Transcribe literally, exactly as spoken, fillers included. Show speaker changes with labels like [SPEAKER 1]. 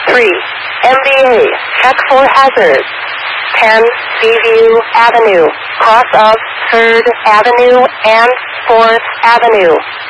[SPEAKER 1] three, M B A, check for hazards. ten, Seaview Avenue, cross of third Avenue and fourth Avenue.